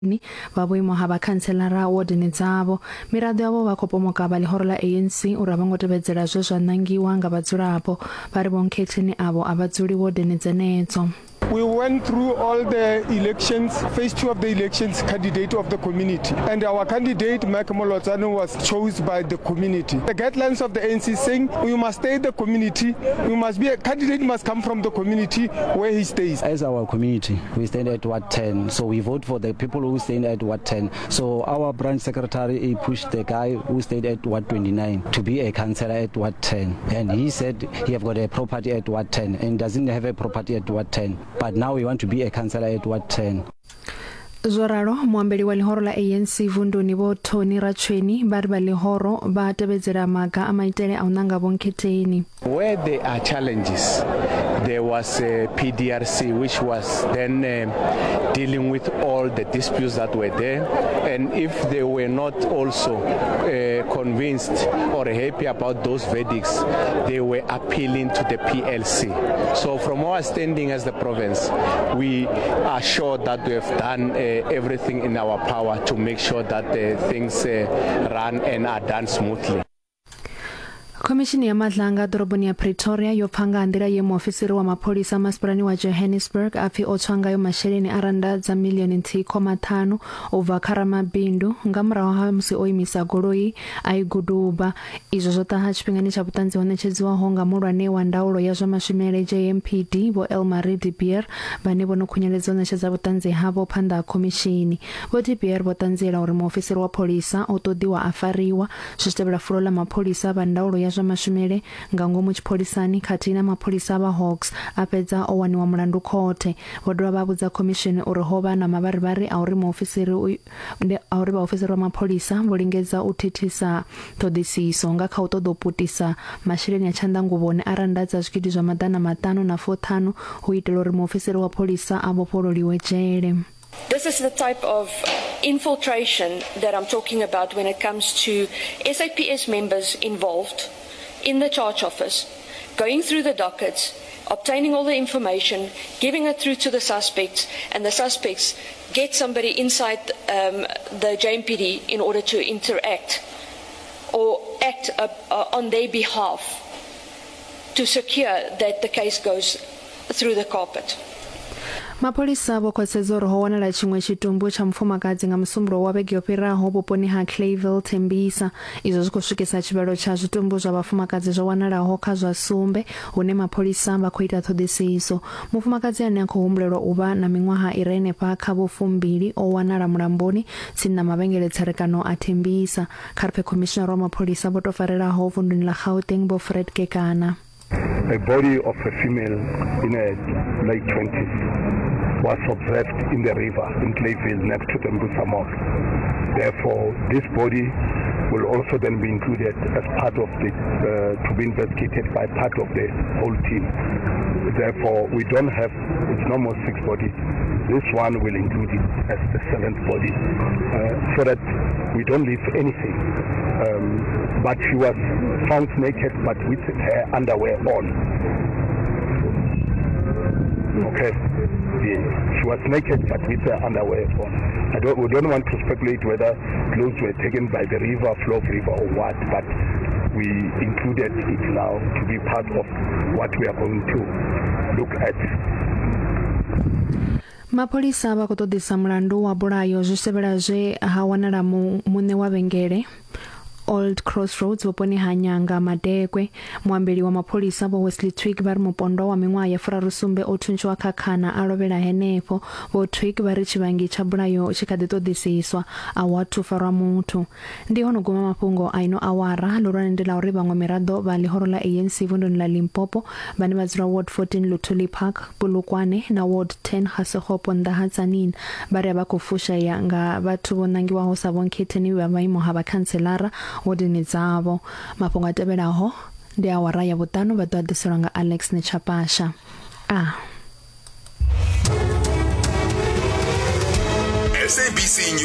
ni ba boimo ha ba khanselara wardini dzavho miraḓo yavho vha khou pomoka ba lihoro la ANC uri vha ngo tevhedzela zwe zwa nangiwa nga vhadzulapo vha ri bonkhetheni avo a vha dzuli wardini dzenedzo. We went through all the elections, phase 2 of the elections, candidate of the community. And our candidate, Mike Molotsane, was chosen by the community. The guidelines of the ANC saying we must stay in the community, a candidate must come from the community where he stays. As our community, we stand at Ward 10, so we vote for the people who stand at Ward 10. So our branch secretary, he pushed the guy who stayed at Ward 29 to be a councillor at Ward 10. And he said he have got a property at Ward 10 and doesn't have a property at Ward 10. But now we want to be a councillor at Ward 10. Zoraro muambeli wa lihoro la ANC vunduni vo Tony Rachweni ba ri ba lihoro ba tevedzela maga a maitele a u nanga bonkhetheni. Where there are challenges, there was a PDRC which was then dealing with all the disputes that were there, and if they were not also convinced or happy about those verdicts, they were appealing to the PLC. So from our standing as the province, we are sure that we have done everything in our power to make sure that things run and are done smoothly. Komishini ya madlanga doroboni ya Pretoria yo phanga ndira ye muofisiri wa mapolisa masipalani wa Johannesburg afi otswanga yo masheleni aranda za milioni 3.5 over karamabindu nga murahu ha musi o imisa goloi ai guduba izwo zwo taha tshifhingani tsha vhutanzi ho netshedziwa ho nga mulwane wa ndaulo ya zwa mashumele JMPD vo Elmarie de Beer vhane vho no khunyeledza netshedza vhutanzi havho phanda ha komishini vo de Beer vho tanzela uri muofisiri wa polisa o todiwa afariwa zwi tevhela fulo la mapolisa vha ndaulo ya zwa mashumele nga ngomu tshipolisani khathihi na mapolisa vha Hawks a fhedza o waniwa mulandu khothe vho dovha vha vhudza komishini uri ho vha na mavharivhari a uri vhaofisiri wa mapolisa vho lingedza u thithisa ṱhoḓisiso nga kha u ṱoḓa u putisa masheleni a tshanḓanguvhoni a randadza zwigidi zwa maḓana 5 na 4 hu itela uri muofisiri wa polisa a vhofhololiwe dzhele. This is the type of infiltration that I'm talking about when it comes to SAPS members involved in the charge office, going through the dockets, obtaining all the information, giving it through to the suspects, and the suspects get somebody inside the JMPD in order to interact or act on their behalf to secure that the case goes through the carpet. Mapolisa vho khwaṱhisedza uri ho wanala tshiṅwe tshitumbu tsha mufumakadzi nga musumbulo wa vhege yo fhiraho vhuponi ha Clayville Tembisa izwo zwi khou swikisa tshivhalo tsha zwitumbu zwa vhafumakadzi zwo wanalaho kha zwa sumbe hune mapolisa vha khou ita ṱhoḓisiso. Mufumakadzi ane a khou humbulelwa u vha na miṅwaha i re henefha kha vho2 o wanala mulamboni tsini na mavhengele tserekano a Tembisa. Kha ri phe khomishinara wa mapolisa vho tou farelaho vunduni ḽa Gauteng vho Fred Kekana. A body of a female in her late 20s was observed in the river in Clayville next to the Mbusa Mosque. Therefore, this body will also then be included as part of the, to be investigated by part of the whole team. Therefore, we don't have, it's no more 6 bodies. This one will include it as the 7th body, so that we don't leave anything. But she was found naked, but with her underwear on. Okay. She was naked, but with her underwear on. We don't want to speculate whether clothes were taken by the river, flow of river, or what, but we included it now to be part of what we are going to look at. Mapolisa vha khou ṱoḓisa mulandu wa bulayo zwi sevhela zwe ha wanala muṋe wa vhengele Old Crossroads vhuponi ha Nyanga Madekwe. Muambeli wa mapolisa vho Wesley Twig vha ri mupondwa wa miṅwaha ya 37 o thuntshiwa kha khana a lovhela henefho. Vho Twig vha ri tshivhangi tsha bulayo tshi kha ḓi ṱoḓisiswa a wathu farwa muthu. Ndi hono guma mafhungo a ino awara lorwane ndi la uri vhaṅwe miraḓo vha lihoro la ANC vunduni la Limpopo vhane vha dzula Ward 14 Luthuli Park Bulukwane na Ward 10 Hasehopo Ndahatsanin vha ri vha khou fushea nga vhathu vho nangiwaho sa bonkhetheni vha maimo ha vhakhantselara wodini dzavho. Mafhungo a tevhelaho ndi awara ya vhuṱanu vha ḓo ḓiselwa nga Alex Nechapasha. SABC